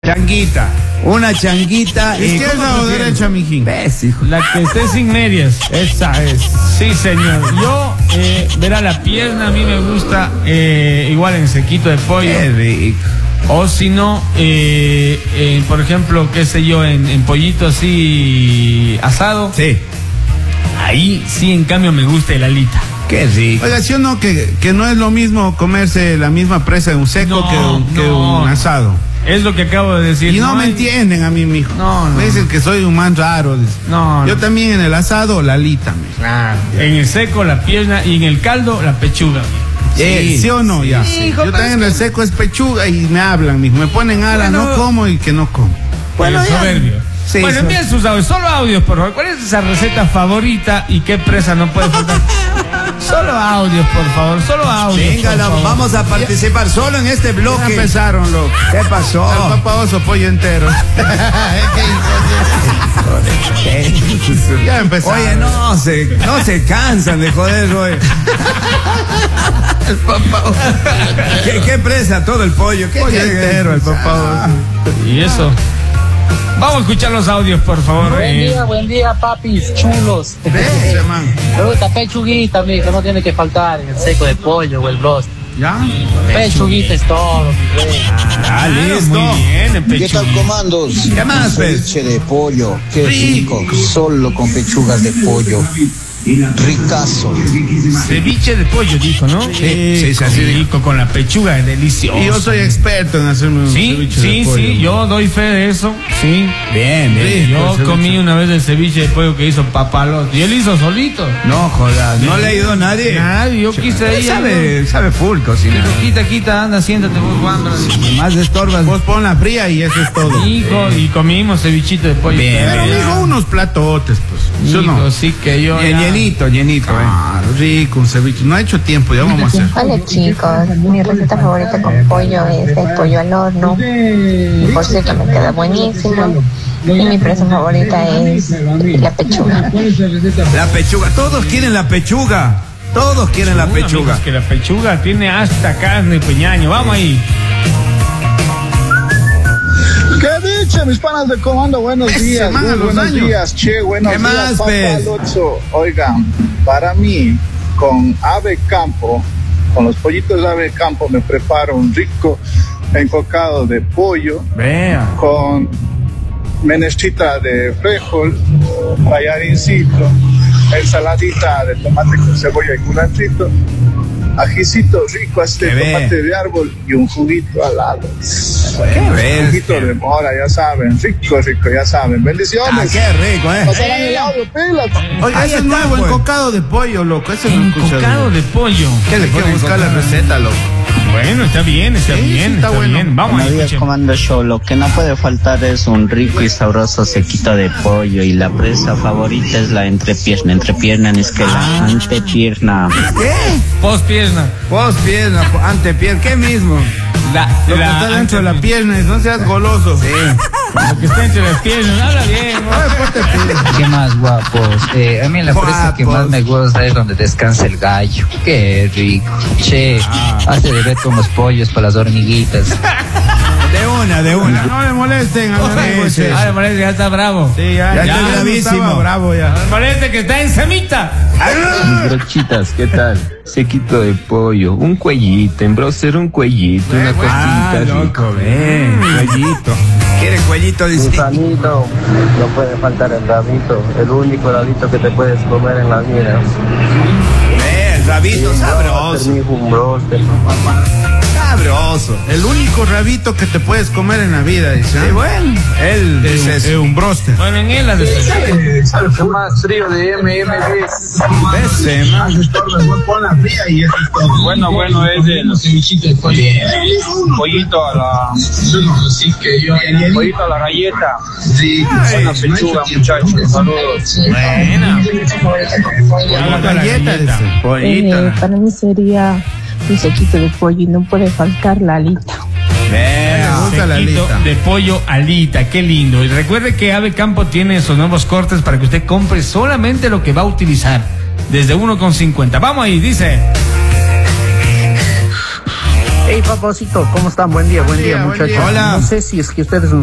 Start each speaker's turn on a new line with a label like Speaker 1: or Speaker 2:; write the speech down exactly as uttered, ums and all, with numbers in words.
Speaker 1: Changuita. Una changuita.
Speaker 2: ¿Izquierda o derecha, mijín?
Speaker 1: ¿Ves, hijo?
Speaker 3: La que esté sin medias.
Speaker 2: Esa es.
Speaker 3: Sí, señor. Yo, eh, verá, la pierna a mí me gusta eh, igual en sequito de pollo.
Speaker 1: Qué rico.
Speaker 3: O si no, eh, eh, por ejemplo, qué sé yo, en, en pollito así asado.
Speaker 1: Sí.
Speaker 3: Ahí sí, en cambio, me gusta el alita.
Speaker 1: Qué rico.
Speaker 2: Oiga, ¿sí o no? Que, que no es lo mismo comerse la misma presa de un seco
Speaker 3: No,
Speaker 2: que, un, que
Speaker 3: no.
Speaker 2: un asado.
Speaker 3: Es lo que acabo de decir.
Speaker 2: Y no,
Speaker 3: no
Speaker 2: me
Speaker 3: hay-
Speaker 2: entienden a mí, mijo.
Speaker 3: No, no.
Speaker 2: Me dicen que soy un man raro. dice.
Speaker 3: No,
Speaker 2: Yo
Speaker 3: no.
Speaker 2: también en el asado, la alita, mijo.
Speaker 3: Claro. En el seco, la pierna, y en el caldo, la pechuga.
Speaker 2: Eh, ¿Sí o no? Ya.
Speaker 1: Sí, hijo,
Speaker 2: Yo
Speaker 1: pero
Speaker 2: también en
Speaker 1: es
Speaker 2: el seco es pechuga y me hablan, mijo. Me ponen ala,
Speaker 1: Bueno.
Speaker 2: no como y que no como.
Speaker 3: Bueno,
Speaker 2: Bueno, ya.
Speaker 3: soberbio.
Speaker 2: Sí,
Speaker 3: bueno,
Speaker 2: so-
Speaker 3: envíen sus audios, solo audios, por favor. ¿Cuál es esa receta favorita y qué presa no puede faltar? Solo audios, por favor, solo audios.
Speaker 1: Venga,
Speaker 3: por
Speaker 1: la-
Speaker 3: favor.
Speaker 1: vamos a participar solo en este
Speaker 2: Ya
Speaker 1: bloque.
Speaker 2: empezaron, loco.
Speaker 1: ¿Qué pasó?
Speaker 2: El papa oso pollo entero. Ya empezaron.
Speaker 1: Oye, no se, no se cansan de joder, oye.
Speaker 2: El papa oso.
Speaker 1: ¿Qué, qué presa? Todo el pollo. ¿Qué
Speaker 2: Pollo
Speaker 1: quieren?
Speaker 2: entero, el papa oso.
Speaker 3: Y eso. Vamos a escuchar los audios, por favor.
Speaker 4: Buen
Speaker 3: eh.
Speaker 4: día, buen día, papis chulos.
Speaker 2: Ese man.
Speaker 4: Fruta, pechuguita, mijo, no tiene que faltar en el seco de pollo o el brost.
Speaker 2: ¿Ya?
Speaker 4: Pechuguita es todo, mi rey.
Speaker 1: Ah, listo.
Speaker 3: Muy bien, el
Speaker 5: ¿Qué
Speaker 3: pechuga.
Speaker 5: tal, comandos?
Speaker 1: ¿Qué más, pues?
Speaker 5: Ceviche de pollo, qué
Speaker 1: Rico.
Speaker 5: rico, solo con pechugas de pollo, ricazo.
Speaker 3: Ceviche de pollo, dijo, ¿no?
Speaker 1: Sí, sí, sí, así
Speaker 3: rico, con la pechuga, es delicioso.
Speaker 2: Y yo soy experto en hacerme un
Speaker 3: Sí,
Speaker 2: ceviche de
Speaker 3: sí,
Speaker 2: pollo.
Speaker 3: sí, yo doy fe de eso, sí.
Speaker 1: Bien, bien.
Speaker 2: Rico el
Speaker 3: Yo
Speaker 2: ceviche.
Speaker 3: comí una vez el ceviche de pollo que hizo Papalote. Y él hizo solito.
Speaker 1: No jodas, no le ha ido nadie.
Speaker 3: Nadie, yo quise
Speaker 1: Él
Speaker 3: ir.
Speaker 1: sabe, sabe full cocinar.
Speaker 3: Dijo, quita, quita, anda, siéntate, vos, Juan.
Speaker 1: Más de estorbas.
Speaker 2: Vos pon la fría y eso es todo.
Speaker 3: Hijo, y comimos cevichito de pollo.
Speaker 1: Bien,
Speaker 2: Pero
Speaker 1: bien.
Speaker 2: mijo, unos platotes, pues. ¿Sí o
Speaker 3: Hijo,
Speaker 2: no?
Speaker 3: sí que yo.
Speaker 1: Bien,
Speaker 3: ya-
Speaker 1: llenito, llenito, eh.
Speaker 2: Claro, rico, un ceviche. No ha hecho tiempo, ya vamos a hacer.
Speaker 6: Hola chicos, mi receta favorita con pollo es el pollo al horno. Y por cierto me queda buenísimo. Y mi presa favorita es la pechuga.
Speaker 1: La pechuga, todos quieren la pechuga. Todos quieren la
Speaker 3: Uy,
Speaker 1: pechuga.
Speaker 3: amigos, que la pechuga tiene hasta carne, peñaño. Vamos ahí.
Speaker 7: ¿Qué dice, mis panas de comando? Buenos
Speaker 2: Ese
Speaker 7: días,
Speaker 2: man a
Speaker 7: muy
Speaker 2: los
Speaker 7: buenos
Speaker 2: años.
Speaker 7: días, che, buenos
Speaker 1: ¿Qué
Speaker 7: días,
Speaker 1: más,
Speaker 7: Papa
Speaker 1: pues?
Speaker 7: Alonso. Oigan, para mí, con ave campo, con los pollitos de ave campo, me preparo un rico encocado de pollo
Speaker 3: Vea.
Speaker 7: con menestrita de frijol, tallarincito, ensaladita de tomate con cebolla y culantrito, ajicito rico, este
Speaker 1: Qué bien.
Speaker 7: tomate de árbol y un juguito al lado.
Speaker 1: Qué
Speaker 7: Un
Speaker 1: bestia.
Speaker 7: juguito de mora, ya saben, rico, rico, ya saben.
Speaker 1: Ah,
Speaker 7: Bendiciones.
Speaker 1: qué rico, eh.
Speaker 7: Pasarán el audio, pilas.
Speaker 2: Oiga,
Speaker 1: Ahí
Speaker 2: ese es
Speaker 1: está,
Speaker 2: nuevo,
Speaker 1: pues.
Speaker 2: encocado de pollo, loco. Ese no he escuchado.
Speaker 3: Encocado de pollo.
Speaker 2: ¿Qué le quiero buscar la receta, loco?
Speaker 3: Bueno, está bien, está
Speaker 2: Sí, sí,
Speaker 3: bien,
Speaker 2: está
Speaker 3: está,
Speaker 2: bueno.
Speaker 3: bien. Vamos
Speaker 8: Buenos
Speaker 3: ahí,
Speaker 8: días,
Speaker 3: escuchen.
Speaker 8: comando show. Lo que no puede faltar es un rico y sabroso sequito de pollo. Y la presa favorita es la entrepierna. Entrepierna es que la antepierna.
Speaker 1: ¿Qué?
Speaker 3: Post pierna.
Speaker 1: Post pierna, po- antepierna, ¿qué mismo?
Speaker 3: La,
Speaker 2: Lo que
Speaker 3: la-
Speaker 2: está dentro de la pierna, y no seas goloso.
Speaker 1: Sí.
Speaker 3: Lo que está entre las piernas. Habla bien. ¿no?
Speaker 9: ¿Qué más, guapos? Eh, a mí la presa que
Speaker 1: Guapos.
Speaker 9: más me gusta es donde descansa el gallo. Qué rico. Che, hace de ver con los pollos para las hormiguitas.
Speaker 1: De una, de una.
Speaker 2: No le molesten a
Speaker 3: Oye,
Speaker 2: Andrés.
Speaker 3: pues, ahora parece que ya está bravo.
Speaker 2: Sí, ya,
Speaker 1: Ya
Speaker 2: ya,
Speaker 1: está
Speaker 2: no
Speaker 1: bravísimo.
Speaker 2: estaba bravo ya.
Speaker 3: Parece que está en semita.
Speaker 10: Mis brochitas, ¿qué tal? Sequito de pollo, un cuellito, en broster un cuellito, una
Speaker 1: Ah,
Speaker 10: cosita
Speaker 1: loco, ven, cuellito. ¿Quiere cuellito? Dice.
Speaker 11: Gusanito, no puede faltar el rabito, el único rabito que te puedes comer en la vida.
Speaker 1: Ven, rabito sabroso.
Speaker 11: Un broster.
Speaker 1: Sabroso.
Speaker 2: El único rabito que te puedes comer en la vida, dice.
Speaker 1: Sí,
Speaker 2: ¿ah?
Speaker 1: bueno. Él
Speaker 2: Es
Speaker 1: dice
Speaker 2: un, es
Speaker 1: eso.
Speaker 2: un broster.
Speaker 3: Bueno, en él la de
Speaker 7: ¿Qué más frío de M M D?
Speaker 1: Ese, man.
Speaker 7: Pon la fría y eso es todo. Bueno, bueno, es de los cevichitos de pollo. Pollito a la. Pollito a la galleta. Sí, buena pechuga, muchachos. Saludos.
Speaker 3: buena.
Speaker 2: La galleta, dice.
Speaker 1: Pollito.
Speaker 6: Eh, para mí sería un sequito de pollo y no puede faltar la alita.
Speaker 1: Ven.
Speaker 2: Me gusta la
Speaker 3: Sequito
Speaker 2: alita.
Speaker 3: de pollo alita, qué lindo. Y recuerde que Ave Campo tiene esos nuevos cortes para que usted compre solamente lo que va a utilizar. Desde uno con cincuenta. Vamos ahí, dice.
Speaker 12: Hey, papacito, ¿cómo están? Buen día, buen día,
Speaker 2: Buen día,
Speaker 12: muchachos.
Speaker 2: buen día.
Speaker 1: Hola.
Speaker 12: No sé si es que ustedes